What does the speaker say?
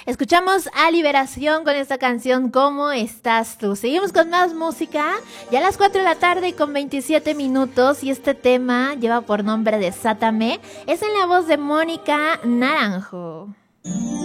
Escuchamos a Liberación con esta canción ¿Cómo estás tú? Seguimos con más música, ya a las 4 de la tarde con 27 minutos y este tema lleva por nombre Desátame, es en la voz de Mónica Naranjo.